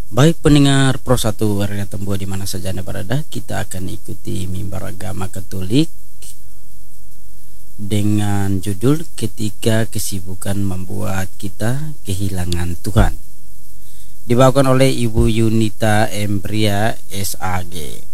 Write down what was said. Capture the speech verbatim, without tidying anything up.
Baik pendengar Pro satu Warga Tembo di mana saja Anda berada, kita akan ikuti mimbar agama Katolik dengan judul Ketika Kesibukan Membuat Kita Kehilangan Tuhan. Dibawakan oleh Ibu Yunita Embria S A G.